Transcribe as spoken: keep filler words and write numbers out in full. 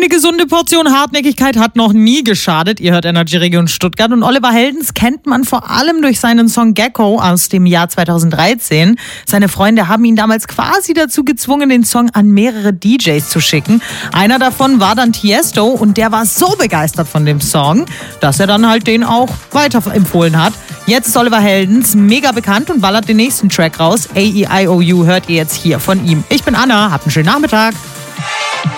Eine gesunde Portion Hartnäckigkeit hat noch nie geschadet. Ihr hört Energy Region Stuttgart und Oliver Heldens kennt man vor allem durch seinen Song Gecko aus dem Jahr zweitausenddreizehn. Seine Freunde haben ihn damals quasi dazu gezwungen, den Song an mehrere D Js zu schicken. Einer davon war dann Tiesto und der war so begeistert von dem Song, dass er dann halt den auch weiterempfohlen hat. Jetzt ist Oliver Heldens mega bekannt und ballert den nächsten Track raus. A E I O U hört ihr jetzt hier von ihm. Ich bin Anna, habt einen schönen Nachmittag.